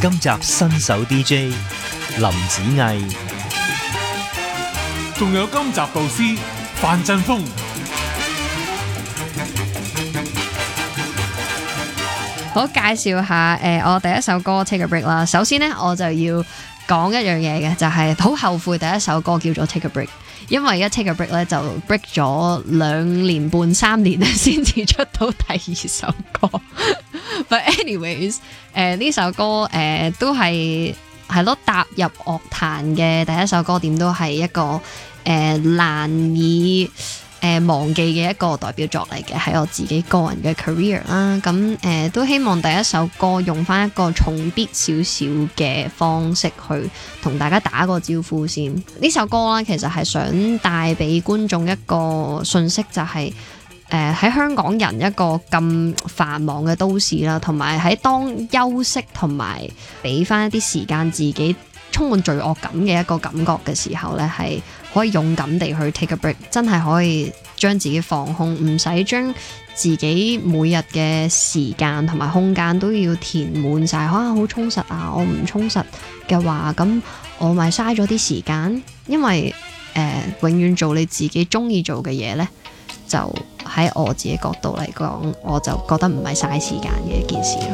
今集新手 DJ 林子毅， 仲有今集導師范振鋒。 好，介紹下我第一首歌 Take a Break 啦。首先呢，我就要講一樣嘢嘅，就係好後悔第一首歌叫做 Take a Break， 因為一 Take a Break 咧就 break 咗2年半3年咧先至出到第二首歌。But anyways， 呢首歌都係咯，踏入樂壇嘅第一首歌，點都係一個難以忘記嘅一個代表作嚟嘅，喺我自己個人嘅 career 啦。咁都希望第一首歌用翻一個重必少少嘅方式去同大家打個招呼先。呢首歌啦，其實係想帶俾觀眾一個訊息，就係喺香港人一個咁繁忙嘅都市啦，同埋喺當休息同埋俾翻一啲時間自己充滿罪惡感嘅一個感覺嘅時候呢，係可以勇敢地去 take a break， 真係可以將自己放空，唔使將自己每日嘅時間同埋空間都要填滿晒，可能好充實啊！我唔充實嘅話，咁我咪嘥咗啲時間，因為永遠做你自己中意做嘅嘢呢，就喺我自己角度嚟講，我就覺得唔係嘥時間嘅一件事。